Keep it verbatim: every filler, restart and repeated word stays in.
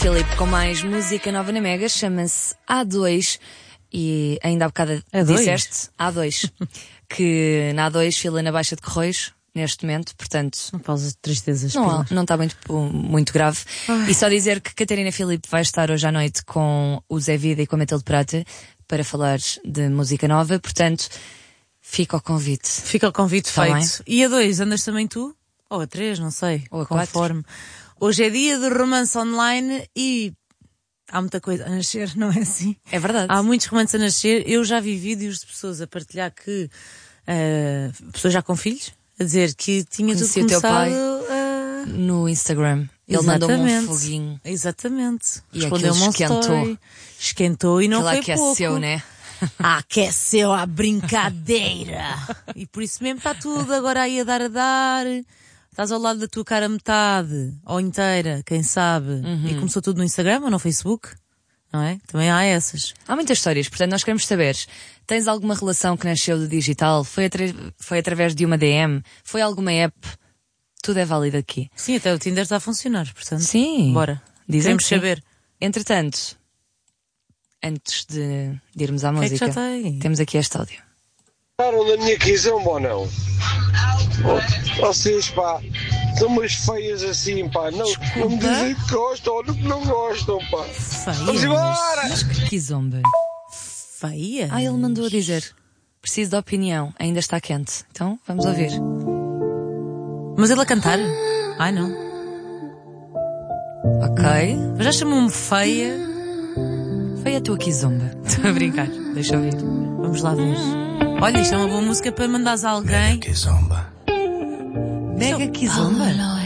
Filipe com mais música nova na Mega, chama-se A dois e ainda há bocado A dois? disseste A dois, que na A dois fila na Baixa de Correios, neste momento, portanto... Não pausa de tristezas. Não, não está muito, muito grave. Ai. E só dizer que Catarina Filipe vai estar hoje à noite com o Zé Vida e com a Matilde Prata para falar de música nova, portanto, fica o convite. Fica o convite Está feito. bem? E a dois, andas também tu? Ou a três, não sei. Ou a conforme. Quatro. Hoje é dia de romance online e há muita coisa a nascer, não é assim? É verdade. Há muitos romances a nascer. Eu já vi vídeos de pessoas a partilhar que... Uh, pessoas já com filhos, a dizer que tinha Conheci tudo o teu começado... pai uh... no Instagram. Ele Exatamente. mandou-me um foguinho. Exatamente. E respondeu-me um esquentou. story. Esquentou e não Aquilo foi pouco. aqueceu, né? Aqueceu a brincadeira. E por isso mesmo está tudo agora aí a dar a dar. Estás ao lado da tua cara metade, ou inteira, quem sabe. Uhum. E começou tudo no Instagram ou no Facebook, não é? Também há essas. Há muitas histórias, portanto nós queremos saber, tens alguma relação que nasceu do digital? Foi, atra- foi através de uma D M? Foi alguma app? Tudo é válido aqui. Sim, até o Tinder está a funcionar, portanto. Sim. Bora. Dizem Queremos saber. Entretanto, antes de, de irmos à que música, é que já tem? temos aqui este áudio. Gostaram da minha quizão ou não? Vocês, pá, são umas feias assim, pá. Não, não me dizem que gostam ou que não gostam, pá. Feias? Vamos embora! Mas que kizomba. Feias? Ah, ele mandou a dizer. Preciso de opinião, ainda está quente. Então, vamos ouvir. Mas ele a cantar? Ai, não. Ok. Mas já chamou-me feia. Foi a tua kizomba. Estou a brincar. Deixa eu ouvir. Vamos lá ver. Olha, isto é uma boa música para mandares a alguém. Mega kizomba.